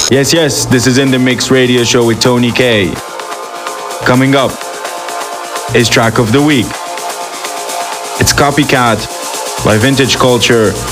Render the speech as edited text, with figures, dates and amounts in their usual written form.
Yes, this is In The Mix radio show with Tony K. Coming up is track of the week. It's Copycat by Vintage Culture